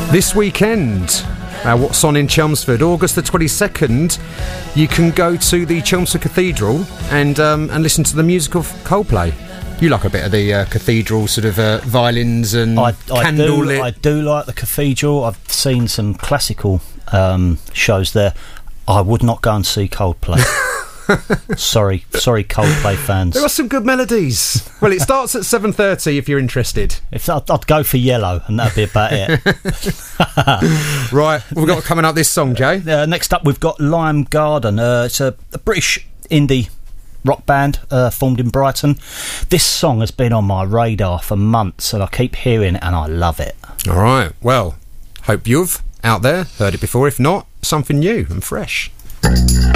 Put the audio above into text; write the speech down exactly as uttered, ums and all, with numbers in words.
This weekend, uh, what's on in Chelmsford? August the twenty-second, you can go to the Chelmsford Cathedral and um, and listen to the music of Coldplay. You like a bit of the uh, cathedral sort of uh, violins and I, I candlelit. Do, I do like the cathedral. I've seen some classical um, shows there. I would not go and see Coldplay. sorry, sorry, Coldplay fans. There are some good melodies. Well, it starts at seven thirty if you're interested. If I'd, I'd go for Yellow, and that'd be about it. Right, we've got coming up this song, Jay. Uh, next up, we've got Lime Garden. Uh, it's a, a British indie rock band uh, formed in Brighton. This song has been on my radar for months, and I keep hearing it, and I love it. All right, well, hope you've out there heard it before. If not, something new and fresh.